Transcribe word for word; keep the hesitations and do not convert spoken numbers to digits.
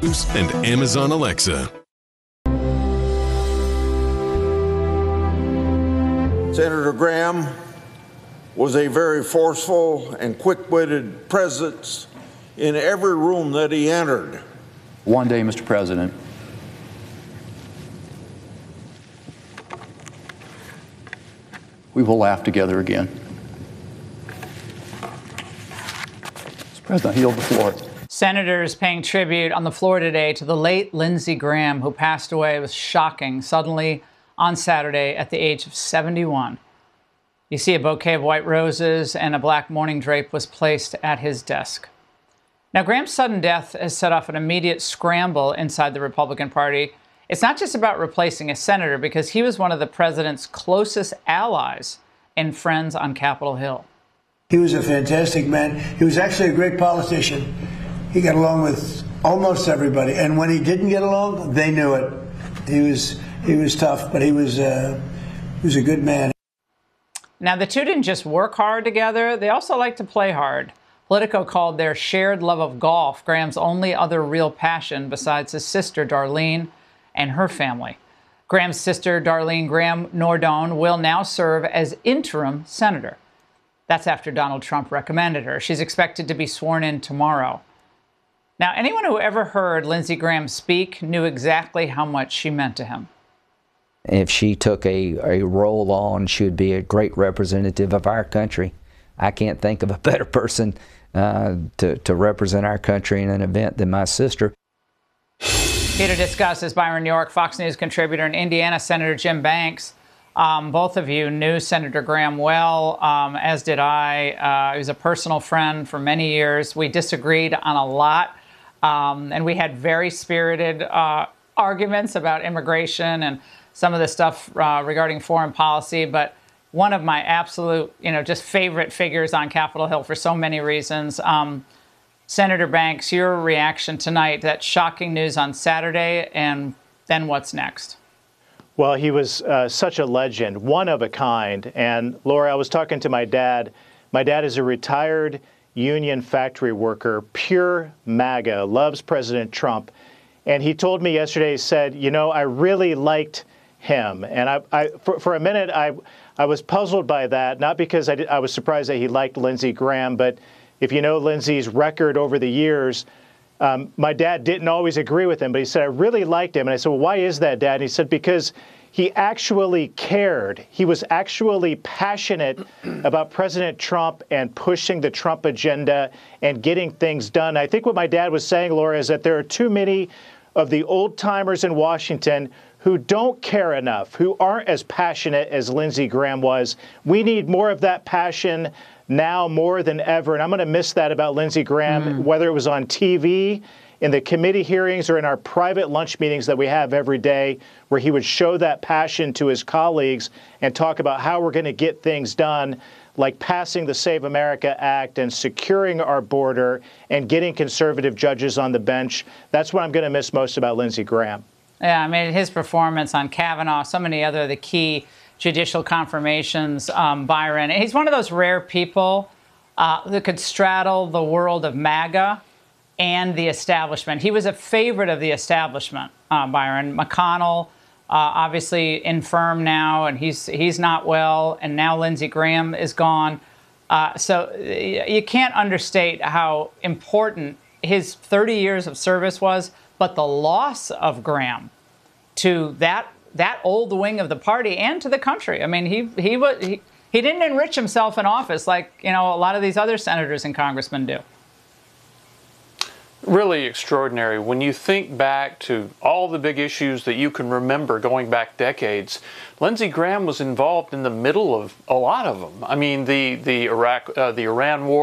and Amazon Alexa. Senator Graham was a very forceful and quick-witted presence in every room that he entered. One day, Mister President, we will laugh together again. Mister President, I yield the floor. Senators paying tribute on the floor today to the late Lindsey Graham, who passed away with shocking suddenly on Saturday at the age of seventy-one. You see a bouquet of white roses and a black mourning drape was placed at his desk. Now, Graham's sudden death has set off an immediate scramble inside the Republican Party. It's not just about replacing a senator, because he was one of the president's closest allies and friends on Capitol Hill. He was a fantastic man. He was actually a great politician. He got along with almost everybody, and when he didn't get along, they knew it. He was he was tough, but he was uh, he was a good man. Now, the two didn't just work hard together; they also liked to play hard. Politico called their shared love of golf Graham's only other real passion besides his sister Darlene and her family. Graham's sister Darlene Graham Nordone will now serve as interim senator. That's after Donald Trump recommended her. She's expected to be sworn in tomorrow. Now, anyone who ever heard Lindsey Graham speak knew exactly how much she meant to him. If she took a, a role on, she would be a great representative of our country. I can't think of a better person uh, to, to represent our country in an event than my sister. Here to discuss is Byron York, Fox News contributor, and Indiana Senator Jim Banks. Um, both of you knew Senator Graham well, um, as did I. Uh, he was a personal friend for many years. We disagreed on a lot, um, and we had very spirited uh, arguments about immigration and some of the stuff uh, regarding foreign policy. But one of my absolute, you know, just favorite figures on Capitol Hill for so many reasons. Um, Senator Banks, your reaction tonight, that shocking news on Saturday, and then what's next? Well, he was uh, such a legend, one of a kind. And Laura, I was talking to my dad. My dad is a retired union factory worker, pure MAGA, loves President Trump. And he told me yesterday, he said, you know, I really liked him. And I, I for, for a minute, I, I was puzzled by that, not because I, did, I was surprised that he liked Lindsey Graham, but if you know Lindsey's record over the years, Um, my dad didn't always agree with him, but he said, I really liked him. And I said, well, why is that, Dad? And he said, because he actually cared. He was actually passionate about President Trump and pushing the Trump agenda and getting things done. I think what my dad was saying, Laura, is that there are too many of the old timers in Washington who don't care enough, who aren't as passionate as Lindsey Graham was. We need more of that passion now more than ever. And I'm going to miss that about Lindsey Graham, mm. whether it was on T V, in the committee hearings, or in our private lunch meetings that we have every day, where he would show that passion to his colleagues and talk about how we're going to get things done, like passing the Save America Act and securing our border and getting conservative judges on the bench. That's what I'm going to miss most about Lindsey Graham. Yeah, I mean, his performance on Kavanaugh, so many other of the key judicial confirmations, um, Byron. He's one of those rare people uh, that could straddle the world of MAGA and the establishment. He was a favorite of the establishment, uh, Byron. McConnell, uh, obviously infirm now, and he's he's not well, and now Lindsey Graham is gone. Uh, so you can't understate how important his thirty years of service was, but the loss of Graham to that that old wing of the party and to the country. I mean, he he was he, he didn't enrich himself in office like, you know, a lot of these other senators and congressmen do. Really extraordinary. When you think back to all the big issues that you can remember going back decades, Lindsey Graham was involved in the middle of a lot of them. I mean, the the Iraq, uh, the Iran war.